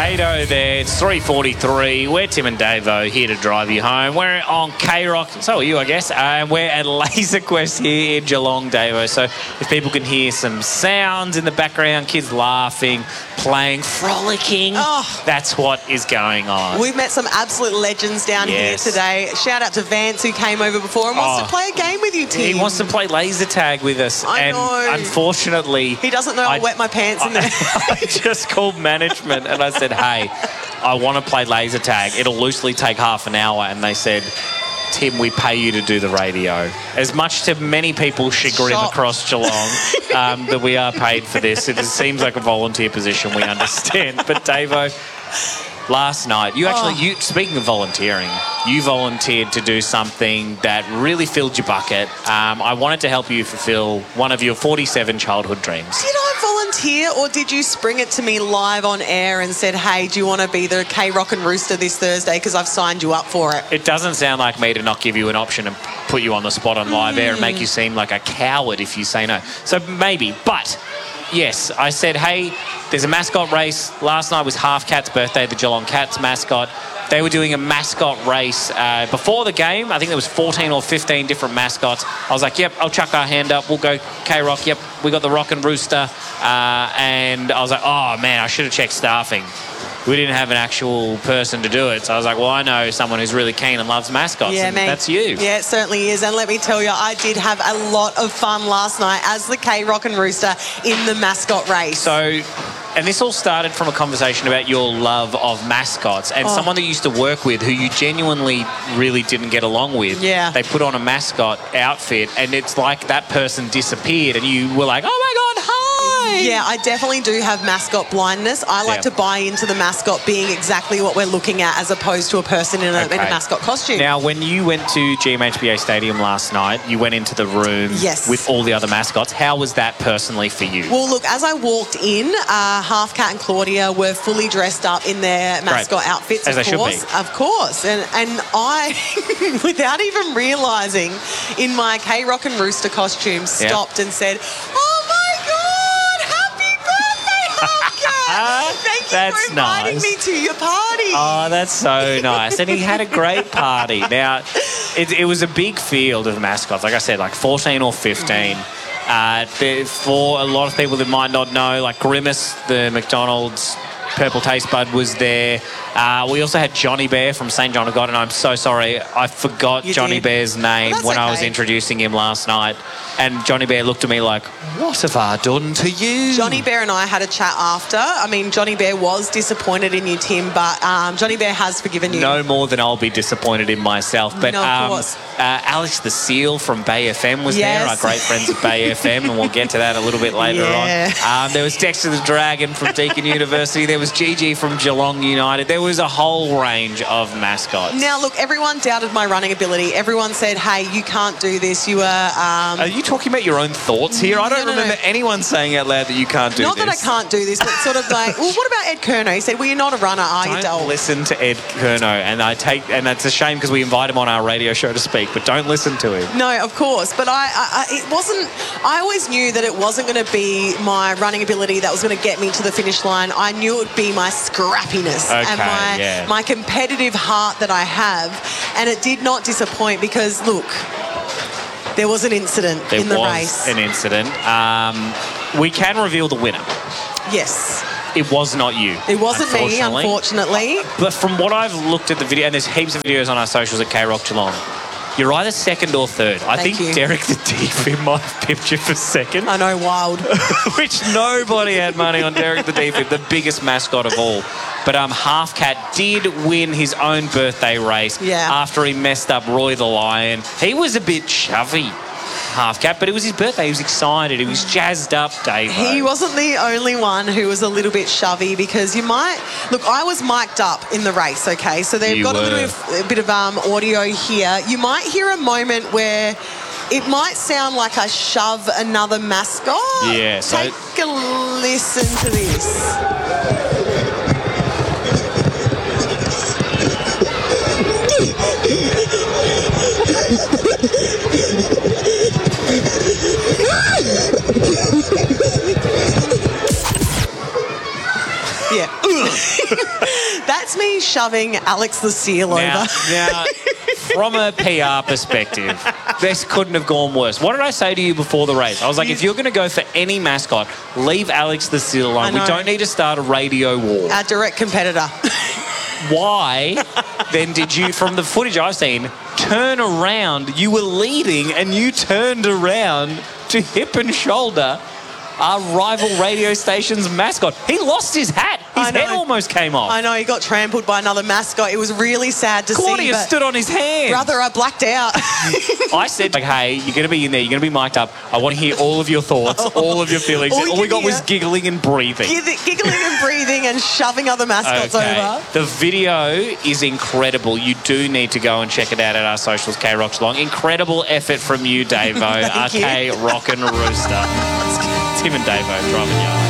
Kato there. It's 3:43. We're Tim and Davo here to drive you home. We're on K-Rock. So are you, I guess. And we're at Laser Quest here in Geelong, Davo. So if people can hear some sounds in the background, kids laughing, playing, frolicking, that's what is going on. We've met some absolute legends down here today. Shout out to Vance, who came over before and wants to play a game with you, Tim. He wants to play laser tag with us. I know. Unfortunately... He doesn't know I'll wet my pants in there. I just called management and I said, hey, I want to play laser tag. It'll loosely take half an hour. And they said, Tim, we pay you to do the radio. As much to many people's chagrin across Geelong that we are paid for this. It seems like a volunteer position, we understand. But Davo, last night, speaking of volunteering, you volunteered to do something that really filled your bucket. I wanted to help you fulfill one of your 47 childhood dreams. Did I volunteer, or did you spring it to me live on air and said, hey, do you want to be the K-Rock and Rooster this Thursday because I've signed you up for it? It doesn't sound like me to not give you an option and put you on the spot on live air and make you seem like a coward if you say no. So maybe, but... yes, I said, hey, there's a mascot race. Last night was Half Cat's birthday, the Geelong Cats mascot. They were doing a mascot race before the game. I think there was 14 or 15 different mascots. I was like, yep, I'll chuck our hand up. We'll go K-Rock. Yep, we got the Rock and Rooster. And I was like, oh, man, I should have checked staffing. We didn't have an actual person to do it. So I was like, well, I know someone who's really keen and loves mascots. Yeah, and that's you. Yeah, it certainly is. And let me tell you, I did have a lot of fun last night as the K-Rock and Rooster in the mascot race. So... and this all started from a conversation about your love of mascots and someone that you used to work with who you genuinely really didn't get along with. Yeah. They put on a mascot outfit and it's like that person disappeared and you were like, oh my God, hi! Yeah, I definitely do have mascot blindness. I like to buy into the mascot being exactly what we're looking at as opposed to a person in a mascot costume. Now, when you went to GMHBA Stadium last night, you went into the room with all the other mascots. How was that personally for you? Well, look, as I walked in, Half Cat and Claudia were fully dressed up in their mascot outfits, as of they course. should be. Of course. And I, without even realising, in my K-Rock and Rooster costume, stopped and said, oh my God, happy birthday, Half Cat! Thank you for inviting me to your party. Oh, that's so nice. And he had a great party. Now, it was a big field of mascots. Like I said, like 14 or 15. For a lot of people that might not know, like Grimace, the McDonald's Purple Taste Bud was there. We also had Johnny Bear from St. John of God, and I'm so sorry, I forgot Johnny Bear's name when I was introducing him last night. And Johnny Bear looked at me like, what have I done to you? Johnny Bear and I had a chat after. I mean, Johnny Bear was disappointed in you, Tim, but Johnny Bear has forgiven you. No more than I'll be disappointed in myself. But no, of course. Alex the Seal from Bay FM was there, our great friends at Bay FM, and we'll get to that a little bit later on. There was Dexter the Dragon from Deakin University. There was Gigi from Geelong United. There was a whole range of mascots. Now, look, everyone doubted my running ability. Everyone said, hey, you can't do this. You were... Are you talking about your own thoughts here? I don't remember anyone saying out loud that you can't do this. Not that I can't do this, but sort of like, well, what about Ed Curnow? He said, well, you're not a runner, are you, Dole? Don't listen to Ed Curnow, and it's a shame because we invite him on our radio show to speak, but don't listen to him. No, of course, but it wasn't... I always knew that it wasn't going to be my running ability that was going to get me to the finish line. I knew it would be my scrappiness and my competitive heart that I have, and it did not disappoint because, look... there was an incident in the race. There was an incident. We can reveal the winner. Yes. It was not you. It wasn't me, unfortunately. But from what I've looked at the video, and there's heaps of videos on our socials at K-Rock Geelong, you're either second or third. I think Derek the D-Fib might have pipped you for second. I know, wild. Which nobody had money on Derek the D-Fib, the biggest mascot of all. But Half Cat did win his own birthday race after he messed up Roy the Lion. He was a bit shovey, Half Cat, but it was his birthday. He was excited. He was jazzed up, Dave. He wasn't the only one who was a little bit shovey because you might... Look, I was mic'd up in the race, okay? So they've got a bit of audio here. You might hear a moment where it might sound like I shove another mascot. Yeah. Take a listen to this. Yeah. That's me shoving Alex the Seal over. Now, from a PR perspective, this couldn't have gone worse. What did I say to you before the race? I was like, if you're going to go for any mascot, leave Alex the Seal alone. We don't need to start a radio war. Our direct competitor. Why then did you, from the footage I've seen, turn around? You were leading and you turned around to hip and shoulder our rival radio station's mascot. He lost his hat. His head almost came off. I know, he got trampled by another mascot. It was really sad to see. Claudia stood on his hand. Brother, I blacked out. I said, like, hey, you're going to be in there. You're going to be mic'd up. I want to hear all of your thoughts, all of your feelings. All we got was giggling and breathing. Giggling and breathing and shoving other mascots over. The video is incredible. You do need to go and check it out at our socials, K-Rock Geelong. Incredible effort from you, Davo. RK Rockin' Rooster. It's Tim and Davo driving you.